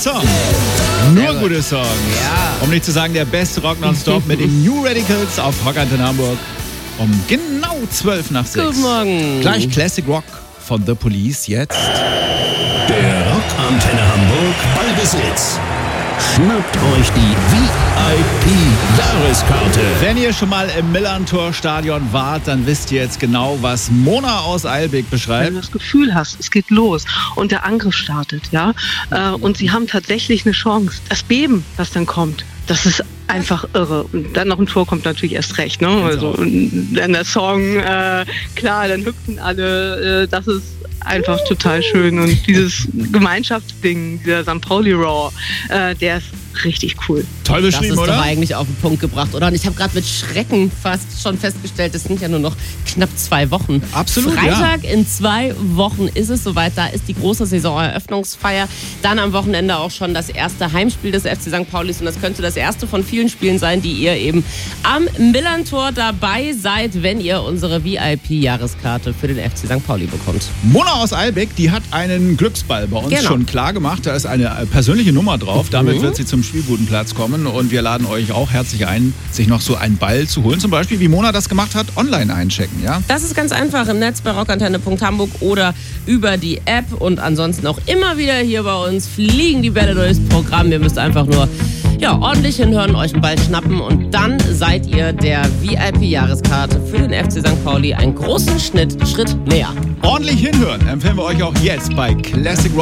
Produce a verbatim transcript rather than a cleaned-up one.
Song. Nur gute Songs. Ja. Um nicht zu sagen, der beste Rock nonstop mit den New Radicals auf Rockantenne Hamburg. Um genau zwölf nach sechs. Guten Morgen. Gleich Classic Rock von The Police jetzt. Der Rockantenne Hamburg Ballbesitz. Schnappt euch die V I P-Jahreskarte. Wenn ihr schon mal im Millantor-Stadion wart, dann wisst ihr jetzt genau, was Mona aus Eilbek Wenn beschreibt. du das Gefühl hast, es geht los und der Angriff startet, ja, äh, und sie haben tatsächlich eine Chance. Das Beben, was dann kommt, das ist einfach irre. Und dann noch ein Tor kommt natürlich erst recht, ne? Also und dann der Song, äh, klar, dann hüpfen alle, äh, das ist einfach total schön. Und dieses Gemeinschaftsding, dieser Sankt Pauli Raw, äh, der ist richtig cool. Toll Das beschrieben, ist oder? doch eigentlich auf den Punkt gebracht, oder? Und ich habe gerade mit Schrecken fast schon festgestellt, es sind ja nur noch knapp zwei Wochen. Absolut, Freitag in zwei Wochen ist es soweit. Da ist die große Saisoneröffnungsfeier. Dann am Wochenende auch schon das erste Heimspiel des F C Sankt Paulis. Und das könnte das erste von vielen Spielen sein, die ihr eben am Millantor dabei seid, wenn ihr unsere V I P-Jahreskarte für den F C Sankt Pauli bekommt. Mona aus Eilbek, die hat einen Glücksball bei uns Genau. schon klar gemacht. Da ist eine persönliche Nummer drauf. Damit Mhm. wird sie zum Spielbudenplatz kommen. Und wir laden euch auch herzlich ein, sich noch so einen Ball zu holen. Zum Beispiel, wie Mona das gemacht hat, online einchecken. Ja? Das ist ganz einfach im Netz bei rockantenne punkt hamburg oder über die App. Und ansonsten auch immer wieder hier bei uns fliegen die Bälle durchs Programm. Ihr müsst einfach nur ja, ordentlich hinhören, euch einen Ball schnappen und dann seid ihr der V I P-Jahreskarte für den F C Sankt Pauli einen großen Schnitt, Schritt näher. Ordentlich hinhören empfehlen wir euch auch jetzt bei Classic Rock.